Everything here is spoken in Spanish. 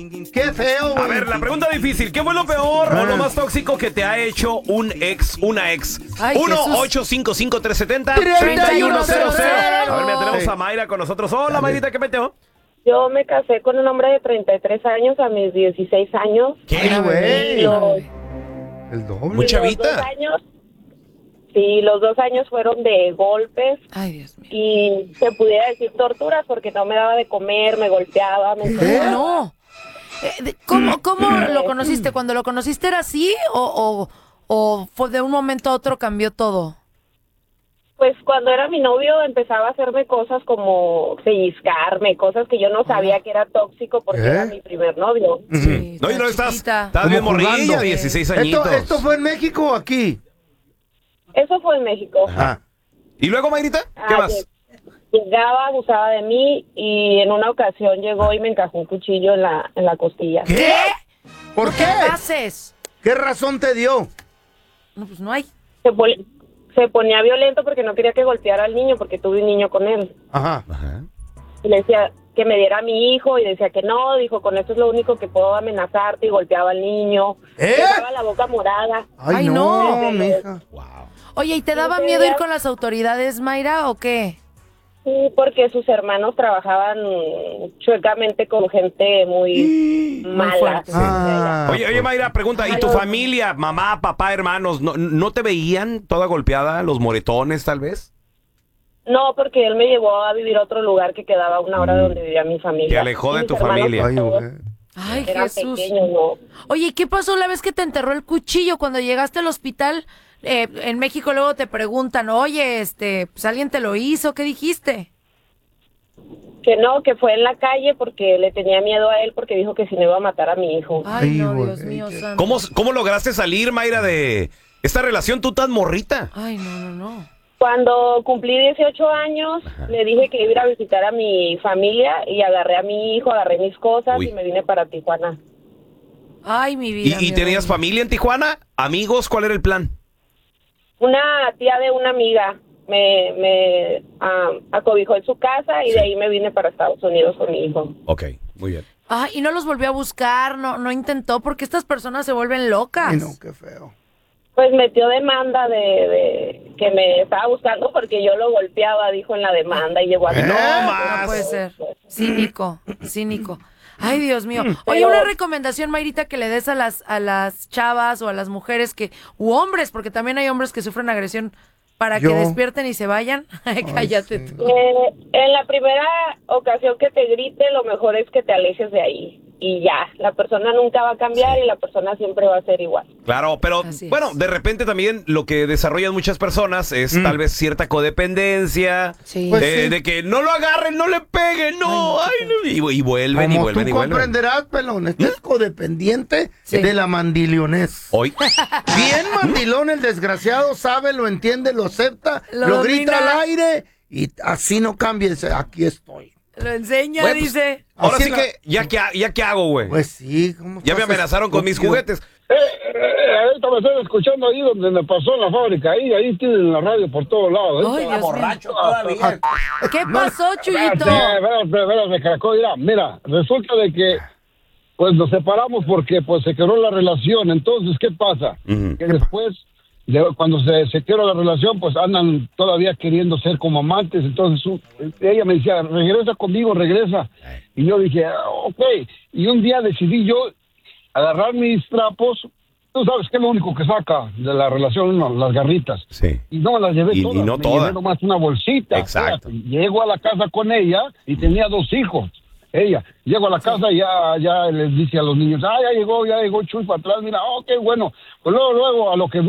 ¡Qué feo! A ver, la pregunta difícil. ¿Qué fue lo peor o lo más tóxico que te ha hecho un ex, una ex? Ay, 1-855-370-3100. A ver, mira, tenemos a Mayra con nosotros. Hola, Mayrita, ¿qué metió? Yo me casé con un hombre de 33 años a mis 16 años. ¿Qué, güey? Los, El doble. Mucha los 2 vida. años, sí, los 2 años fueron de golpes Ay, Dios mío. y se pudiera decir torturas porque no me daba de comer, me golpeaba, me No. ¿Cómo lo conociste? ¿Cuando lo conociste era así o fue de un momento a otro cambió todo? Pues cuando era mi novio empezaba a hacerme cosas como pellizcarme, cosas que yo no sabía que era tóxico porque era mi primer novio. Sí, No, y no está estás chiquita. bien Como morrilla, jugando. 16 añitos. ¿Esto fue en México o aquí? Eso fue en México. Ajá. ¿Y luego, Mayrita? ¿Qué más? Llegaba, abusaba de mí y en una ocasión llegó y me encajó un cuchillo en la costilla. ¿Qué? ¿Por qué? ¿Qué haces? ¿Qué razón te dio? No, pues no hay. Se ponía violento porque no quería que golpeara al niño porque tuve un niño con él. Ajá. Y le decía que me diera a mi hijo y decía que no, dijo, con esto es lo único que puedo amenazarte y golpeaba al niño. ¿Eh? Dejaba la boca morada. Ay, no, no. mija. Oye, ¿y te daba Sí, miedo ir ya. con las autoridades, Mayra, o qué? Sí, porque sus hermanos trabajaban chuecamente con gente muy mala. fuerte. Ah, Oye, Mayra, pregunta. ¿Y tu familia, mamá, papá, hermanos, no te veían toda golpeada, los moretones, tal vez? No, porque él me llevó a vivir a otro lugar que quedaba a 1 hora de donde vivía mi familia. Te alejó Y de mis tu hermanos, familia. Ay, todos güey. Ay, eran Jesús. pequeños, ¿no? Oye, ¿y qué pasó la vez que te enterró el cuchillo? Cuando llegaste al hospital, en México luego te preguntan, oye, pues alguien te lo hizo, ¿qué dijiste? Que no, que fue en la calle porque le tenía miedo a él porque dijo que si no iba a matar a mi hijo. Ay, Ay, no, güey, Dios mío qué- santo. ¿Cómo lograste salir, Mayra, de esta relación tú tan morrita? Ay, no. Cuando cumplí 18 años, le dije que iba a ir a visitar a mi familia y agarré a mi hijo, agarré mis cosas Uy. y me vine para Tijuana. Ay, mi vida. ¿Y mi tenías reina. familia en Tijuana? ¿Amigos? ¿Cuál era el plan? Una tía de una amiga me acobijó en su casa y de ahí me vine para Estados Unidos con mi hijo. Ok, muy bien. Ay, y no los volvió a buscar, no intentó, porque estas personas se vuelven locas. Ay, no, qué feo. Pues metió demanda de que me estaba buscando porque yo lo golpeaba, dijo en la demanda y llegó a... No No más. puede ser. Cínico. Ay, Dios mío. Oye, una recomendación, Mayrita, que le des a las chavas o a las mujeres u hombres, porque también hay hombres que sufren agresión, para que Yo. despierten y se vayan. Ay, cállate sí. tú. En la primera ocasión que te grite, lo mejor es que te alejes de ahí. Y ya, la persona nunca va a cambiar y la persona siempre va a ser igual. Claro, pero Así es. bueno, de repente también lo que desarrollan muchas personas es tal vez cierta codependencia, Sí. Pues de, sí. de que no lo agarren, no le peguen, no, ay, no, y vuelven y Como vuelven tú y vuelven. comprenderás, pelón, estás codependiente Sí. de la mandilionés. Hoy, Bien mandilón el desgraciado, sabe, lo entiende, lo acepta, Lo lo grita domina. al aire y así no cambia, dice, aquí estoy. Lo enseña, Bueno, pues, dice. ahora Así sí la- que, ¿ya qué hago, güey? Pues sí, ¿cómo Ya me estás, amenazaron con mis estúpido? juguetes. Ahorita me estoy escuchando ahí donde me pasó en la fábrica. Ahí tienen la radio por todos lados. Ay, Dios mío. ¿Qué pasó, Chuyito? Espérate, Caracol, mira, resulta de que pues nos separamos porque pues se quebró la relación. Entonces, ¿qué pasa? Ujú. Que después, cuando se quebró la relación, pues andan todavía queriendo ser como amantes. Entonces ella me decía, regresa conmigo, regresa. Y yo dije, ok. Y un día decidí yo agarrar mis trapos. Tú sabes que es lo único que saca de la relación, no, las garritas. Sí. Y no me las llevé Y todas. no me todas. llevé nomás una bolsita. Exacto. Espérate. Llego a la casa con ella y tenía 2 hijos. Ella. Llego a la casa y ya les dice a los niños, ya llegó Chuy para atrás. Mira, qué bueno. Pues luego, a lo que